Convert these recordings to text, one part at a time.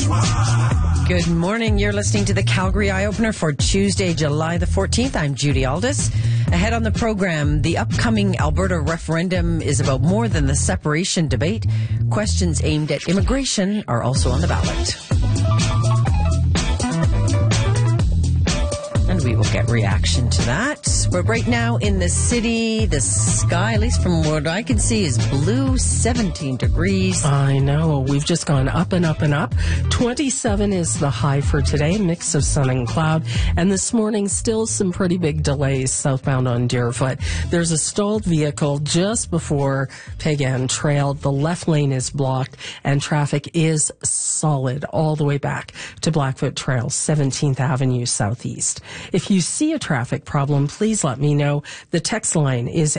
Good morning. You're listening to the Calgary Eye Opener for Tuesday, July the 14th. I'm Judy Aldis. Ahead on the program, the upcoming Alberta referendum is about more than the separation debate. Questions aimed at immigration are also on the ballot. And we will get reaction to that. But right now in the city, the sky, at least from what I can see, is blue, 17 degrees. I know. We've just gone up and up and up. 27 is the high for today, mix of sun and cloud. And this morning, still some pretty big delays southbound on Deerfoot. There's a stalled vehicle just before Pagan Trail. The left lane is blocked and traffic is solid all the way back to Blackfoot Trail, 17th Avenue Southeast. If you see a traffic problem, please let me know. The text line is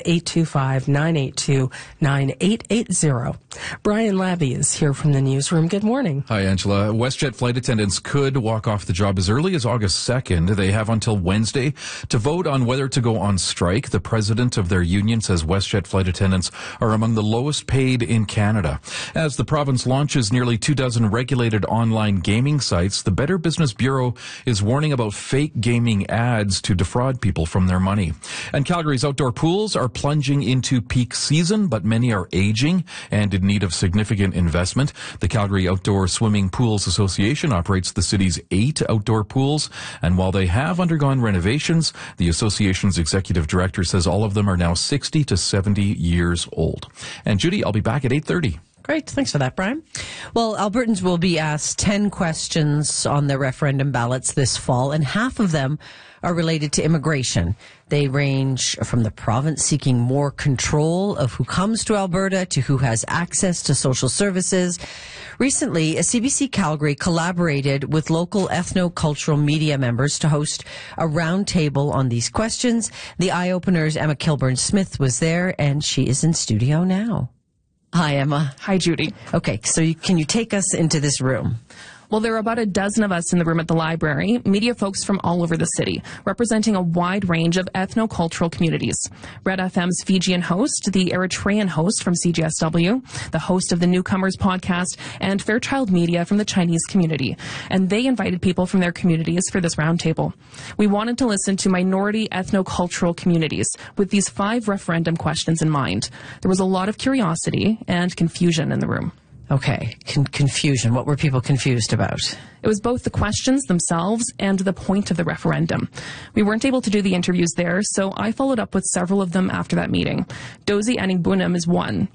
825-982-9880. Brian Labby is here from the newsroom. Good morning. Hi, Angela. WestJet flight attendants could walk off the job as early as August 2nd. They have until Wednesday to vote on whether to go on strike. The president of their union says WestJet flight attendants are among the lowest paid in Canada. As the province launches nearly 24 regulated online gaming sites, the Better Business Bureau is warning about fake gaming ads to defraud people from their money. And Calgary's outdoor pools are plunging into peak season, but many are aging and in need of significant investment. The Calgary Outdoor Swimming Pools Association operates the city's 8 outdoor pools, and while they have undergone renovations, the association's executive director says all of them are now 60 to 70 years old. And Judy, I'll be back at 8:30. Great. Thanks for that, Brian. Well, Albertans will be asked 10 questions on the referendum ballots this fall, and half of them are related to immigration. They range from the province seeking more control of who comes to Alberta to who has access to social services. Recently, CBC Calgary collaborated with local ethno-cultural media members to host a roundtable on these questions. The Eye Opener's Emma Kilburn-Smith was there, and she is in studio now. Hi, Emma. Hi, Judy. Okay, so can you take us into this room? Well, there are about a dozen of us in the room at the library, media folks from all over the city, representing a wide range of ethno-cultural communities. Red FM's Fijian host, the Eritrean host from CJSW, the host of the Newcomers podcast, and Fairchild Media from the Chinese community. And they invited people from their communities for this roundtable. We wanted to listen to minority ethno-cultural communities with these 5 referendum questions in mind. There was a lot of curiosity and confusion in the room. Okay, confusion. What were people confused about? It was both the questions themselves and the point of the referendum. We weren't able to do the interviews there, so I followed up with several of them after that meeting. Dozie Aningbunam is one.